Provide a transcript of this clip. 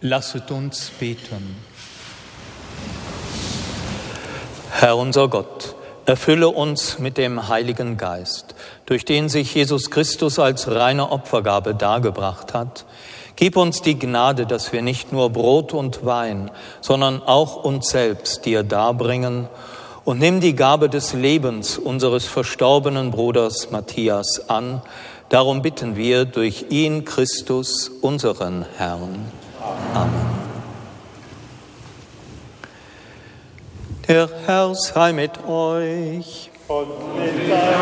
Lasset uns beten. Herr unser Gott, erfülle uns mit dem Heiligen Geist, durch den sich Jesus Christus als reine Opfergabe dargebracht hat. Gib uns die Gnade, dass wir nicht nur Brot und Wein, sondern auch uns selbst dir darbringen, und nimm die Gabe des Lebens unseres verstorbenen Bruders Matthias an. Darum bitten wir durch ihn, Christus, unseren Herrn. Amen. Der Herr sei mit euch. Und mit deinem